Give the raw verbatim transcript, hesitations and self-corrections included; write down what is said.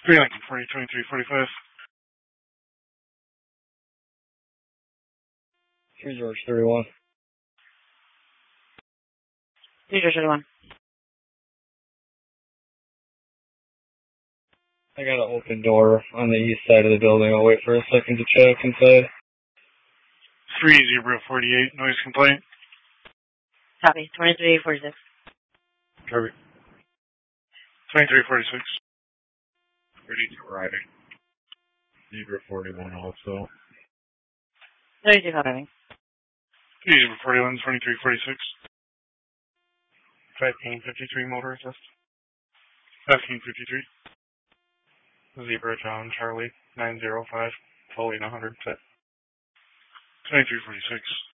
three Lincoln, forty, twenty-three, forty-five. three George, thirty-one. three George, thirty-one. I got an open door on the east side of the building. I'll wait for a second to check inside. three Zebra, forty-eight, noise complaint. Copy, twenty-three, forty-six. Copy. twenty-three, forty-six. thirty-two, riding. Zebra, forty-one also. thirty-two, copy. three Zebra, forty-one, twenty-three, forty-six. fifteen fifty-three, motor assist. fifteen fifty-three. Zebra, John, Charlie, nine zero five, fully one hundred, set. twenty-three forty-six.